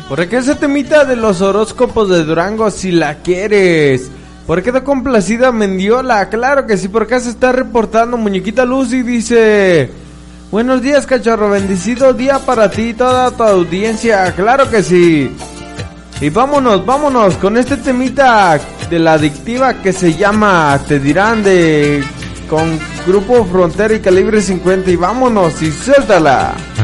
Por acá ese temita de los horóscopos de Durango, si la quieres. Por acá está complacida Mendiola, claro que sí. Por acá se está reportando Muñequita Lucy, dice: buenos días, cachorro, bendecido día para ti y toda tu audiencia, claro que sí. Y vámonos con este temita de la adictiva que se llama Te Dirán, con Grupo Frontera y Calibre 50. Y vámonos y suéltala.